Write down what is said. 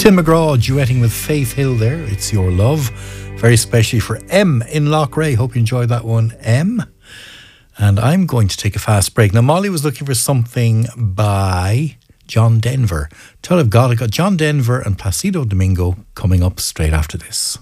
Tim McGraw duetting with Faith Hill there. It's Your Love. Very specially for M in Loughrea. Hope you enjoyed that one, M. And I'm going to take a fast break. Now, Molly was looking for something by John Denver. Till I've got John Denver and Placido Domingo coming up straight after this.